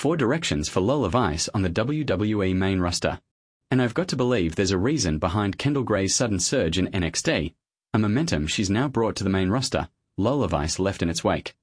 4 directions for Lola Vice on the WWE main roster. And I've got to believe there's a reason behind Kendall Gray's sudden surge in NXT, a momentum she's now brought to the main roster Lola Vice left in its wake.